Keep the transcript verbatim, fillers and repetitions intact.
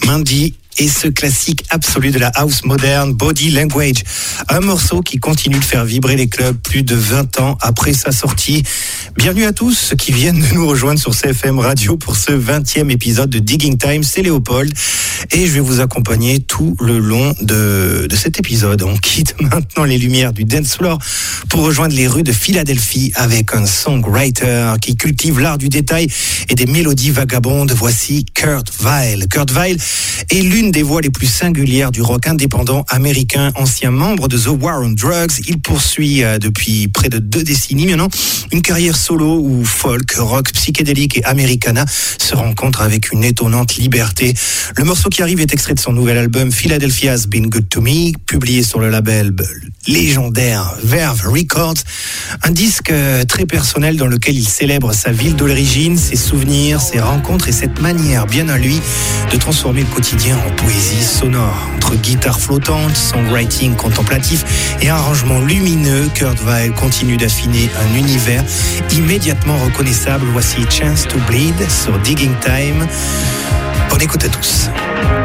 Mandy et ce classique absolu de la house moderne, Body Language. Un morceau qui continue de faire vibrer les clubs plus de vingt ans après sa sortie. Bienvenue à tous ceux qui viennent de nous rejoindre sur C F M Radio pour ce vingtième épisode de Digging Time. C'est Léopold et je vais vous accompagner tout le long de, de cet épisode. On quitte maintenant les lumières du dance floor pour rejoindre les rues de Philadelphie avec un songwriter qui cultive l'art du détail et des mélodies vagabondes. Voici Kurt Vile. Kurt Vile est l'une des voix les plus singulières du rock indépendant américain, ancien membre de The War on Drugs. Il poursuit euh, depuis près de deux décennies maintenant une carrière solo où folk, rock, psychédélique et americana se rencontrent avec une étonnante liberté. Le morceau qui arrive est extrait de son nouvel album Philadelphia's Been Good to Me, publié sur le label légendaire Verve Records. Un disque euh, très personnel dans lequel il célèbre sa ville d'origine, ses souvenirs, ses rencontres et cette manière bien à lui de transformer le quotidien en poésie sonore. Entre guitare flottante, songwriting contemplatif et arrangement lumineux, Kurt Vile continue d'affiner un univers immédiatement reconnaissable. Voici Chance to Bleed sur Digging Time. Bonne écoute à tous.